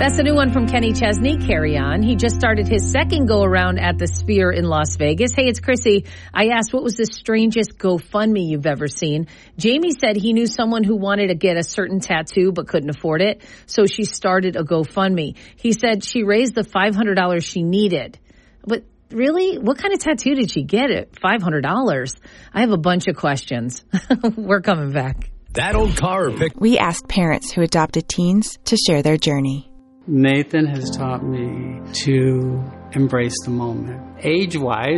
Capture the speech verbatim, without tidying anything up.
That's the new one from Kenny Chesney, Carry On. He just started his second go-around at the Sphere in Las Vegas. Hey, it's Chrissy. I asked, what was the strangest GoFundMe you've ever seen? Jamie said he knew someone who wanted to get a certain tattoo but couldn't afford it, so she started a GoFundMe. He said she raised the five hundred dollars she needed. But really? What kind of tattoo did she get at five hundred dollars? I have a bunch of questions. We're coming back. That old car pick. We asked parents who adopted teens to share their journey. Nathan has taught me to embrace the moment. Age-wise,